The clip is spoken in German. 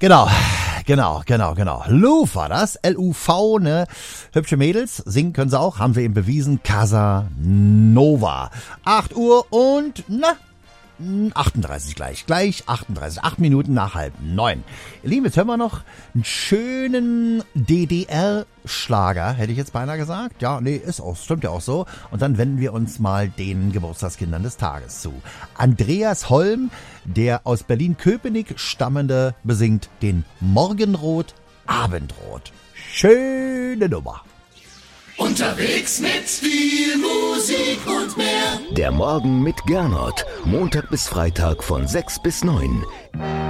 Genau. Luv war das. L-U-V, ne? Hübsche Mädels. Singen können sie auch. Haben wir eben bewiesen. Casanova. 8 Uhr und, 38 gleich 38, 8 Minuten nach 8:30. Ihr Lieben, jetzt hören wir noch einen schönen DDR-Schlager, hätte ich jetzt beinahe gesagt. Ja, nee, stimmt ja auch so. Und dann wenden wir uns mal den Geburtstagskindern des Tages zu. Andreas Holm, der aus Berlin-Köpenick stammende, besingt den Morgenrot, Abendrot. Schöne Nummer. Unterwegs mit viel Musik und mehr. Der Morgen mit Gernot. Montag bis Freitag von 6 bis 9.